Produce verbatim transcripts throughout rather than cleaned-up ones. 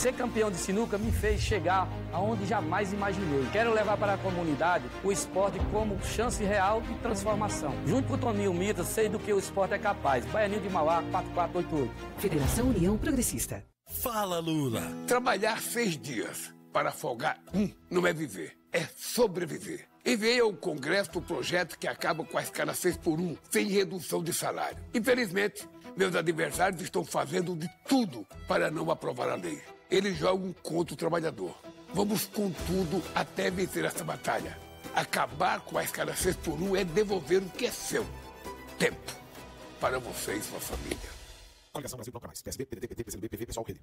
Ser campeão de sinuca me fez chegar aonde jamais imaginei. Quero levar para a comunidade o esporte como chance real de transformação. Junto com o Toninho Mitas, sei do que o esporte é capaz. Baianinho de Mauá, quatro quatro oito oito. Federação União Progressista. Fala, Lula. Trabalhar seis dias para folgar um não é viver, é sobreviver. Enviei ao Congresso o projeto que acaba com a escala seis por um, sem redução de salário. Infelizmente, meus adversários estão fazendo de tudo para não aprovar a lei. Eles jogam contra o trabalhador. Vamos com tudo até vencer essa batalha. Acabar com a escala seis por um é devolver o que é seu. Tempo. Para você e sua família. Coligação Brasil Bloco Mais. P S B, P D T, P T, P C B, P V, Pessoal, Rede.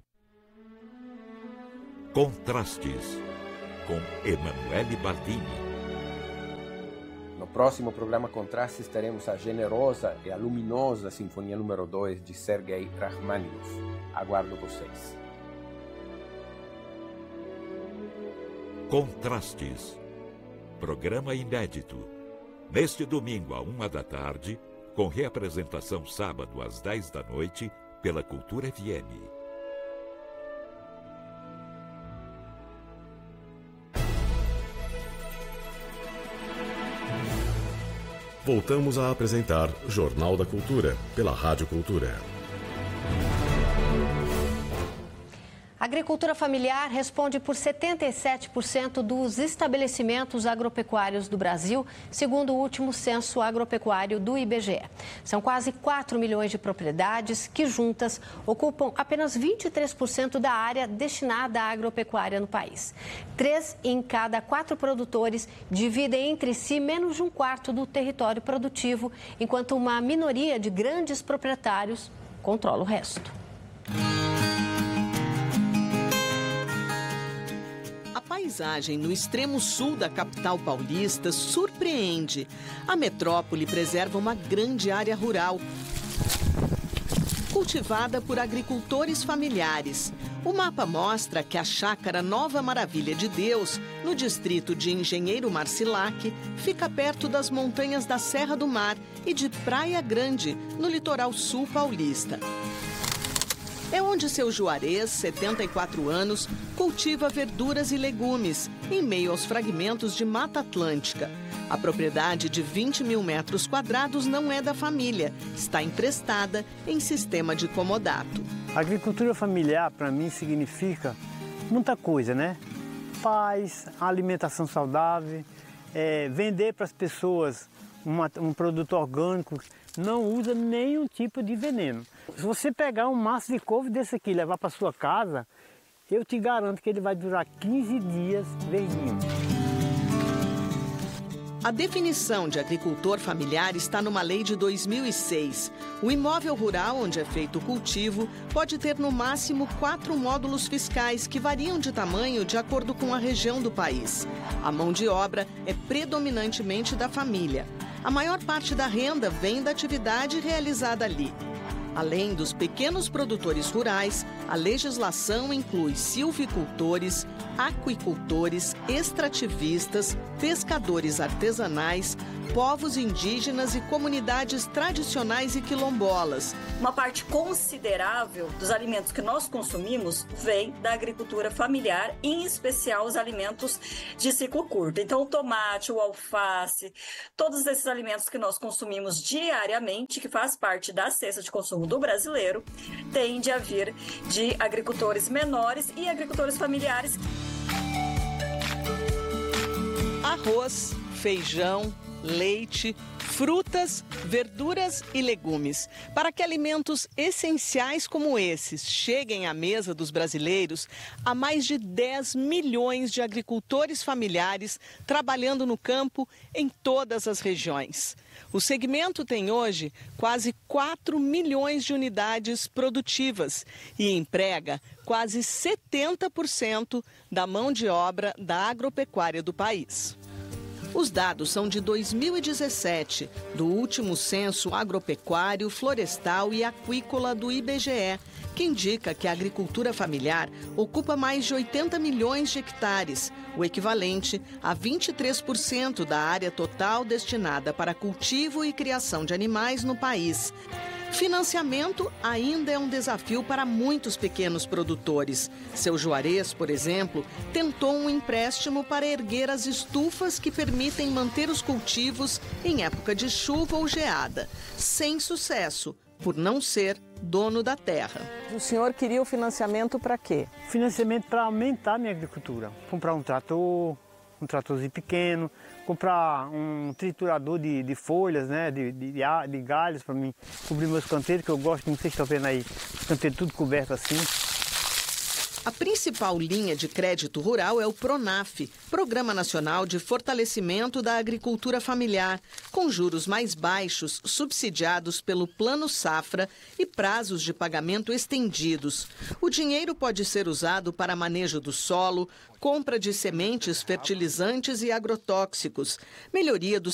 Contrastes, com Emanuele Bardini. No próximo programa Contrastes teremos a generosa e a luminosa Sinfonia número dois de Sergei Rachmaninoff. Aguardo vocês. Contrastes, programa inédito. Neste domingo, à uma da tarde, com reapresentação sábado às dez da noite, pela Cultura F M. Voltamos a apresentar Jornal da Cultura, pela Rádio Cultura. A agricultura familiar responde por setenta e sete por cento dos estabelecimentos agropecuários do Brasil, segundo o último censo agropecuário do I B G E. São quase quatro milhões de propriedades que, juntas, ocupam apenas vinte e três por cento da área destinada à agropecuária no país. Três em cada quatro produtores dividem entre si menos de um quarto do território produtivo, enquanto uma minoria de grandes proprietários controla o resto. A paisagem no extremo sul da capital paulista surpreende. A metrópole preserva uma grande área rural, cultivada por agricultores familiares. O mapa mostra que a chácara Nova Maravilha de Deus, no distrito de Engenheiro Marcilac, fica perto das montanhas da Serra do Mar e de Praia Grande, no litoral sul paulista. É onde seu Juarez, setenta e quatro anos, cultiva verduras e legumes, em meio aos fragmentos de Mata Atlântica. A propriedade de vinte mil metros quadrados não é da família, está emprestada em sistema de comodato. A agricultura familiar, para mim, significa muita coisa, né? Paz, alimentação saudável, é, vender para as pessoas uma, um produto orgânico, não usa nenhum tipo de veneno. Se você pegar um maço de couve desse aqui e levar para sua casa, eu te garanto que ele vai durar quinze dias verdinho. A definição de agricultor familiar está numa lei de dois mil e seis. O imóvel rural onde é feito o cultivo pode ter no máximo quatro módulos fiscais que variam de tamanho de acordo com a região do país. A mão de obra é predominantemente da família. A maior parte da renda vem da atividade realizada ali. Além dos pequenos produtores rurais, a legislação inclui silvicultores, aquicultores, extrativistas, pescadores artesanais, povos indígenas e comunidades tradicionais e quilombolas. Uma parte considerável dos alimentos que nós consumimos vem da agricultura familiar, em especial os alimentos de ciclo curto. Então, o tomate, o alface, todos esses alimentos que nós consumimos diariamente, que faz parte da cesta de consumo do brasileiro, tende a vir de agricultores menores e agricultores familiares. Arroz, feijão, leite, frutas, verduras e legumes. Para que alimentos essenciais como esses cheguem à mesa dos brasileiros, há mais de dez milhões de agricultores familiares trabalhando no campo em todas as regiões. O segmento tem hoje quase quatro milhões de unidades produtivas e emprega quase setenta por cento da mão de obra da agropecuária do país. Os dados são de dois mil e dezessete, do último censo agropecuário, florestal e aquícola do I B G E, que indica que a agricultura familiar ocupa mais de oitenta milhões de hectares, o equivalente a vinte e três por cento da área total destinada para cultivo e criação de animais no país. Financiamento ainda é um desafio para muitos pequenos produtores. Seu Juarez, por exemplo, tentou um empréstimo para erguer as estufas que permitem manter os cultivos em época de chuva ou geada. Sem sucesso, por não ser dono da terra. O senhor queria o financiamento para quê? Financiamento para aumentar a minha agricultura. Comprar um trator, um tratorzinho pequeno, comprar um triturador de, de folhas, né, de, de, de galhos para mim cobrir meus canteiros, que eu gosto, como vocês estão vendo aí, os canteiros tudo coberto assim. A principal linha de crédito rural é o PRONAF, Programa Nacional de Fortalecimento da Agricultura Familiar, com juros mais baixos, subsidiados pelo Plano Safra e prazos de pagamento estendidos. O dinheiro pode ser usado para manejo do solo, compra de sementes, fertilizantes e agrotóxicos, melhoria dos